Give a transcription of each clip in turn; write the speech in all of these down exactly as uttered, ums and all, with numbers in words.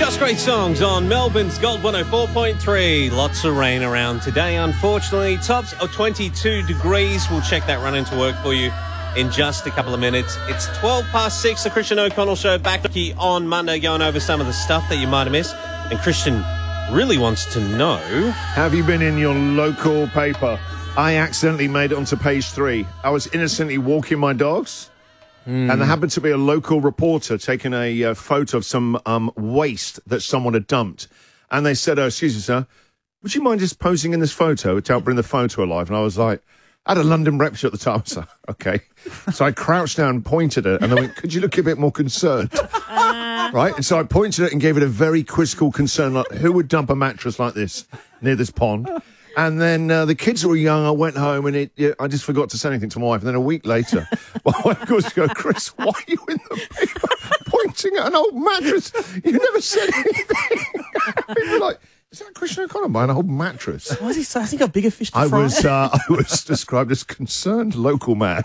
Just great songs on Melbourne's Gold one oh four point three. Lots of rain around today, unfortunately. Tops of twenty-two degrees. We'll check that run into work for you in just a couple of minutes. It's twelve past six, the Christian O'Connell Show, back on Monday, going over some of the stuff that you might have missed. And Christian really wants to know... Have you been in your local paper? I accidentally made it onto page three. I was innocently walking my dogs, mm. and there happened to be a local reporter taking a uh, photo of some um, waste that someone had dumped. And they said, oh, excuse me, sir, would you mind just posing in this photo to help bring the photo alive? And I was like... I had a London rep show at the time, so okay. So I crouched down and pointed it, and I went, could you look a bit more concerned? Uh. Right? And so I pointed it and gave it a very quizzical concern, like, who would dump a mattress like this near this pond? And then uh, the kids were young, I went home, and it, yeah, I just forgot to say anything to my wife. And then a week later, my wife goes to go, Chris, why are you in the paper pointing at an old mattress? You never said anything. People were like... Is that Christian O'Connell buying a whole mattress? Why is he so? Has he got bigger fish to I fry? was, uh, I was described as concerned local man.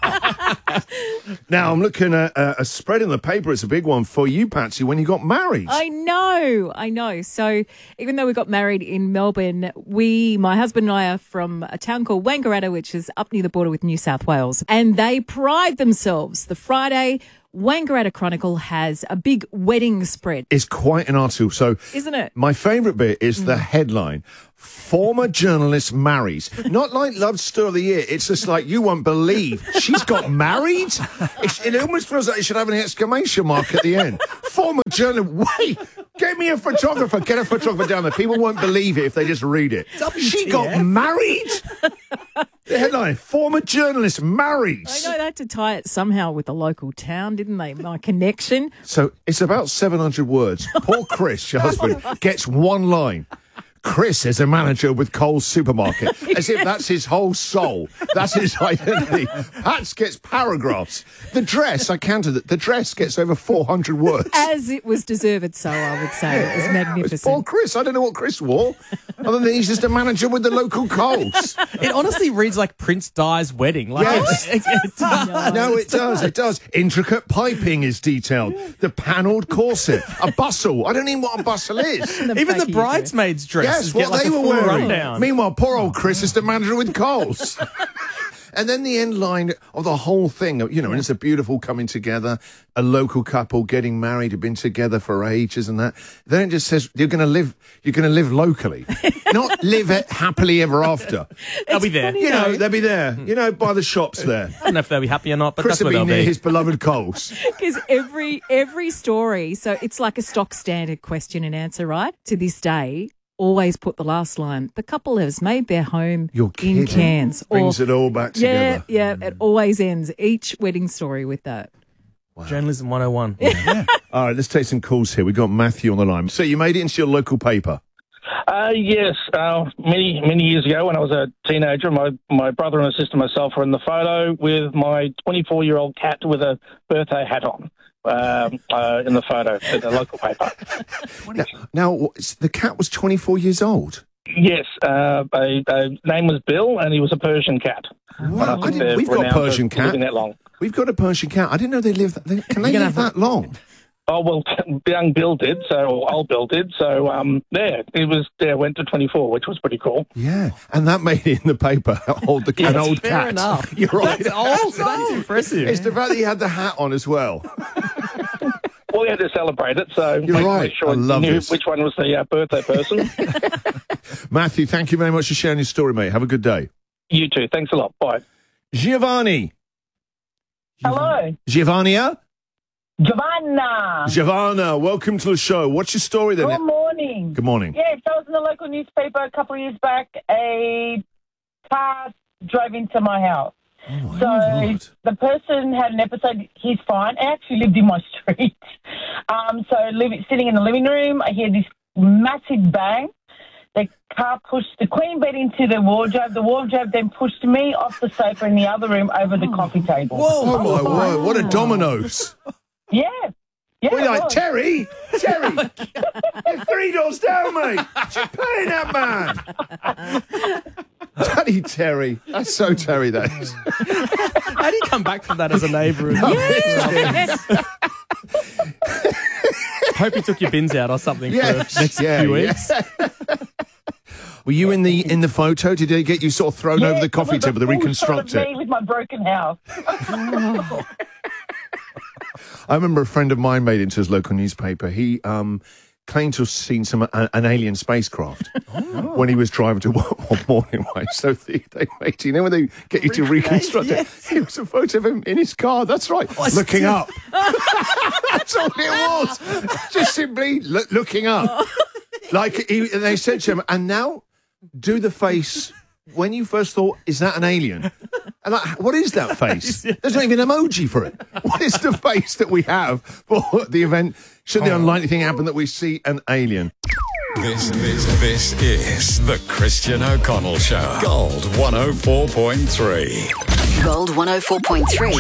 Now, I'm looking at uh, a spread in the paper. It's a big one for you, Patsy, when you got married. I know, I know. So even though we got married in Melbourne, we, my husband and I are from a town called Wangaratta, which is up near the border with New South Wales. And they pride themselves. The Friday Wangaratta Chronicle has a big wedding spread. It's quite an article. So, isn't it? My favourite bit is mm. the headline. Former journalist marries. Not like Love Story of the Year. It's just like, you won't believe she's got married. It's, it almost feels like it should have an exclamation mark at the end. Former journalist. Wait, get me a photographer. Get a photographer down there. People won't believe it if they just read it. She got married? The headline, former journalist married. I know they had to tie it somehow with the local town, didn't they? My connection. So it's about seven hundred words. Poor Chris, your husband, gets one line. Chris is a manager with Coles Supermarket, as if that's his whole soul. That's his identity. Pats gets paragraphs. The dress, I counted it, the dress gets over four hundred words. As it was deserved, so I would say. Yeah, it was magnificent. It's poor Chris. I don't know what Chris wore, other than he's just a manager with the local Coles. It honestly reads like Prince Di's wedding. Like yes. it, it, it does. No, no, it does. It does. Intricate piping is detailed. The panelled corset. A bustle. I don't even know what a bustle is. The Even the bridesmaid's dress. Yes, what like they were wearing. Rundown. Meanwhile, poor old Chris is the manager with Coles. And then the end line of the whole thing, you know, and it's a beautiful coming together, a local couple getting married, have been together for ages and that. Then it just says you're going to live, you're going to live locally, not live it happily ever after. They'll be there. You know, they'll be there, you know, by the shops there. I don't know if they'll be happy or not, but Chris that's will where be they'll near be. his beloved Coles. Because every, every story, so it's like a stock standard question and answer, right? To this day, always put the last line. The couple has made their home You're in Cairns. Brings or, it all back yeah, together. Yeah, it always ends each wedding story with that. Wow. Journalism one oh one. Yeah. All right, let's take some calls here. We've got Matthew on the line. So you made it into your local paper? Uh, yes, uh, many many years ago when I was a teenager, my, my brother and sister and myself were in the photo with my twenty-four-year-old cat with a birthday hat on. Um, uh, in the photo in the local paper. Now, now, the cat was twenty-four years old? Yes, uh, a, a name was Bill, and he was a Persian cat. Wow. I didn't, we've got a Persian cat. Living that long. We've got a Persian cat. I didn't know they live. They, can they live that long? Oh well, young Bill did. So or old Bill did. So um, there, it was. There went to twenty-four, which was pretty cool. Yeah, and that made it in the paper. Old the yes, an old fair cat. Enough. You're right. That's old. That's impressive. It's the fact that he had the hat on as well. Well, we had to celebrate it, so You're make, right. make sure I love knew this. which one was the uh, birthday person. Matthew, thank you very much for sharing your story, mate. Have a good day. You too. Thanks a lot. Bye. Giovanni. Hello. Giovannia? Giovanna. Giovanna, welcome to the show. What's your story then? Good morning. Good morning. Yes, I was in the local newspaper a couple of years back. A car drove into my house. Oh my so God. the person had an episode. He's fine. I actually lived in my street. Um, so living, sitting in the living room, I hear this massive bang. The car pushed the queen bed into the wardrobe. The wardrobe then pushed me off the sofa in the other room over the coffee table. Whoa, oh my word, what a dominoes. Yeah. Yeah, We're like, was. Terry, Terry, you're three doors down, mate. You're paying that man. Daddy Terry. That's so Terry, that is. How do you come back from that as a neighbour? No, Yes. Hope you took your bins out or something Yes, for the next yeah, few yeah. weeks. Were you in the in the photo? Did they get you sort of thrown Yeah, over the coffee it was a table to full reconstruct shot of it? me with my broken house. I remember a friend of mine made it into his local newspaper. He um, claimed to have seen some uh, an alien spacecraft when he was driving to one, one morning. Right? So they, they made, you know, when they get you to reconstruct it, it was a photo of him in his car. That's right, looking up. That's all it was. Just simply lo- looking up. Like he, and they said to him, and now do the face. When you first thought, is that an alien? And like, what is that face? There's not even an emoji for it. What is the face that we have for the event? Should the unlikely thing happen that we see an alien? This, this, this is the Christian O'Connell Show. Gold one oh four point three. Gold one oh four point three.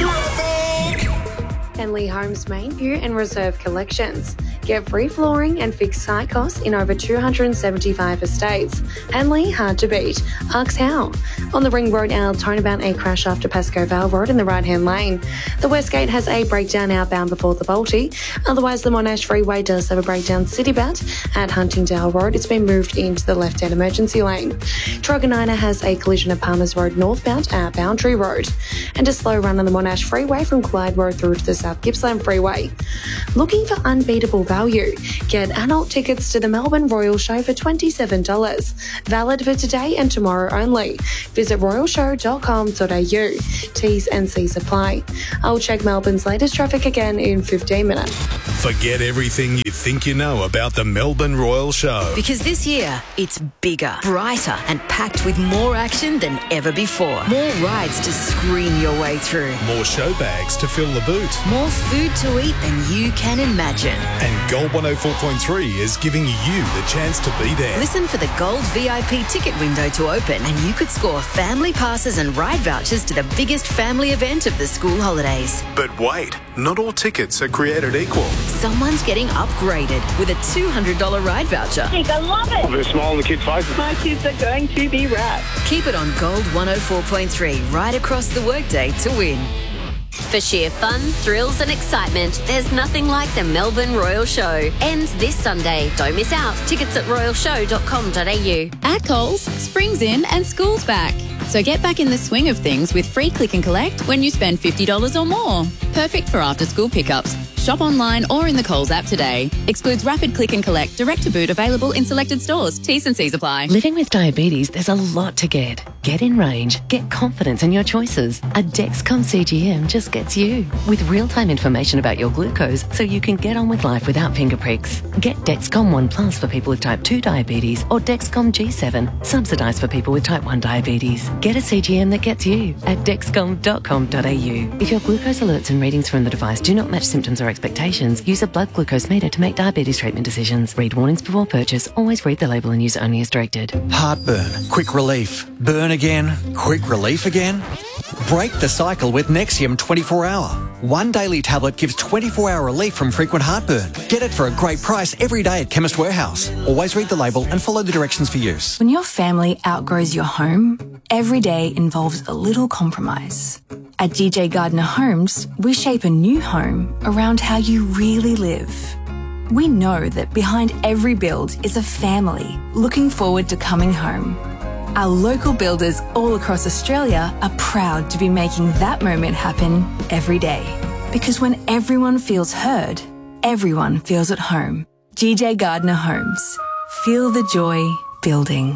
Henley Homes main view and reserve collections. Get free flooring and fixed site costs in over two hundred seventy-five estates. Henley, hard to beat. Ask how. On the Ring Road Altona about a crash after Pascoe Vale Road in the right-hand lane. The Westgate has a breakdown outbound before the Balti. Otherwise, the Monash Freeway does have a breakdown Citybat. At Huntingdale Road, it's been moved into the left-hand emergency lane. Trogonina has a collision at Palmers Road northbound at Boundary Road. And a slow run on the Monash Freeway from Clyde Road through to the South Gippsland Freeway. Looking for unbeatable value? Get adult tickets to the Melbourne Royal Show for twenty-seven dollars. Valid for today and tomorrow only. Visit royal show dot com dot a u. T's and C's apply. I'll check Melbourne's latest traffic again in fifteen minutes. Forget everything you think you know about the Melbourne Royal Show. Because this year, it's bigger, brighter, and packed with more action than ever before. More rides to scream your way through. More show bags to fill the boot. More food to eat than you can imagine. And Gold one oh four point three is giving you the chance to be there. Listen for the Gold V I P ticket window to open, and you could score family passes and ride vouchers to the biggest family event of the school holidays. But wait, not all tickets are created equal. Someone's getting upgraded with a two hundred dollars ride voucher. I love it. There's a smile on the kids' faces. My kids are going to be wrapped. Keep it on Gold one oh four point three right across the workday to win. For sheer fun, thrills and excitement, there's nothing like the Melbourne Royal Show. Ends this Sunday. Don't miss out. Tickets at royal show dot com dot a u. At Coles, spring's in and school's back. So get back in the swing of things with free click and collect when you spend fifty dollars or more. Perfect for after-school pickups. Shop online or in the Coles app today. Excludes rapid click and collect, direct to boot, available in selected stores. T's and C's apply. Living with diabetes, there's a lot to get. Get in range. Get confidence in your choices. A Dexcom C G M just gets you. With real-time information about your glucose so you can get on with life without finger pricks. Get Dexcom one Plus for people with type two diabetes or Dexcom G seven, subsidised for people with type one diabetes. Get a C G M that gets you at dexcom dot com dot a u. If your glucose alerts and readings from the device do not match symptoms or expectations, use a blood glucose meter to make diabetes treatment decisions. Read warnings before purchase. Always read the label and use only as directed. Heartburn, quick relief. Burn again, quick relief again. Break the cycle with Nexium twenty-four hour. One daily tablet gives twenty-four hour relief from frequent heartburn. Get it for a great price every day at Chemist Warehouse. Always read the label and follow the directions for use. When your family outgrows your home, every day involves a little compromise. At G J Gardner Homes, we shape a new home around how you really live. We know that behind every build is a family looking forward to coming home. Our local builders all across Australia are proud to be making that moment happen every day. Because when everyone feels heard, everyone feels at home. G J Gardner Homes. Feel the joy building.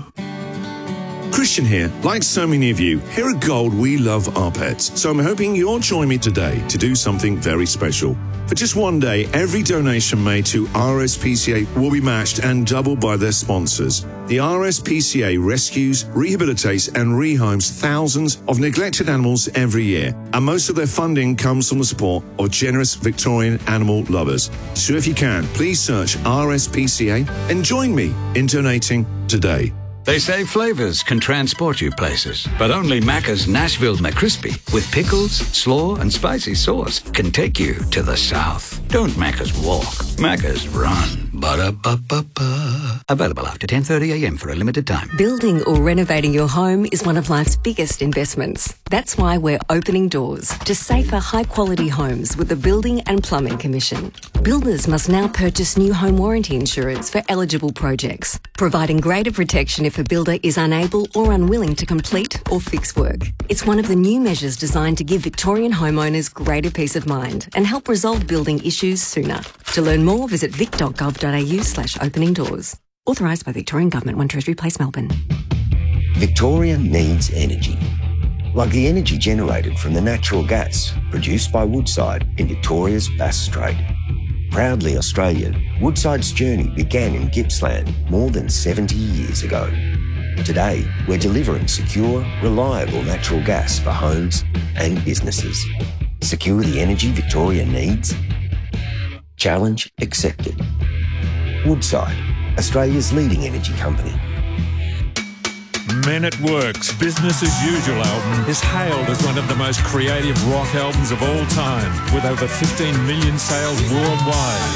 Christian here. Like so many of you, here at Gold, we love our pets. So I'm hoping you'll join me today to do something very special. For just one day, every donation made to R S P C A will be matched and doubled by their sponsors. The R S P C A rescues, rehabilitates and rehomes thousands of neglected animals every year. And most of their funding comes from the support of generous Victorian animal lovers. So if you can, please search R S P C A and join me in donating today. They say flavours can transport you places, but only Macca's Nashville McCrispy with pickles, slaw and spicy sauce can take you to the south. Don't Macca's walk, Macca's run. Ba-da-ba-ba-ba. Available after ten thirty a m for a limited time. Building or renovating your home is one of life's biggest investments. That's why we're opening doors to safer, high-quality homes with the Building and Plumbing Commission. Builders must now purchase new home warranty insurance for eligible projects, providing greater protection if a builder is unable or unwilling to complete or fix work. It's one of the new measures designed to give Victorian homeowners greater peace of mind and help resolve building issues sooner. To learn more, visit vic dot gov dot a u slash opening doors. Authorised by Victorian Government, one Treasury Place, Melbourne. Victoria needs energy. Like the energy generated from the natural gas produced by Woodside in Victoria's Bass Strait. Proudly Australian, Woodside's journey began in Gippsland more than seventy years ago. Today, we're delivering secure, reliable natural gas for homes and businesses. Secure the energy Victoria needs? Challenge accepted. Woodside, Australia's leading energy company. Men at Work's Business as Usual album is hailed as one of the most creative rock albums of all time, with over fifteen million sales worldwide.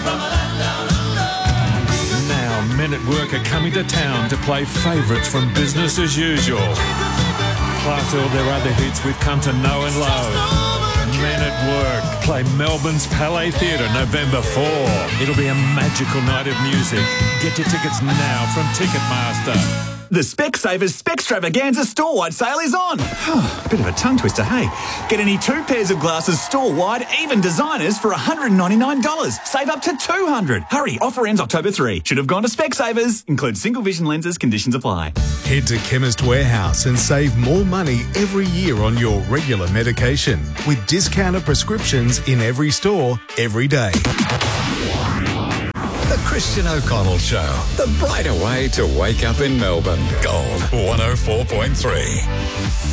Now, Men at Work are coming to town to play favourites from Business as Usual, plus all their other hits we've come to know and love. Men at Work play Melbourne's Palais Theatre November fourth. It'll be a magical night of music. Get your tickets now from Ticketmaster. The Specsavers Specstravaganza store-wide sale is on. Bit of a tongue twister, hey? Get any two pairs of glasses store-wide, even designers, for one hundred ninety-nine dollars. Save up to two hundred dollars. Hurry, offer ends October third. Should have gone to Specsavers. Includes single vision lenses, conditions apply. Head to Chemist Warehouse and save more money every year on your regular medication with discounted prescriptions in every store, every day. The Christian O'Connell Show. The brighter way to wake up in Melbourne. Gold one oh four point three.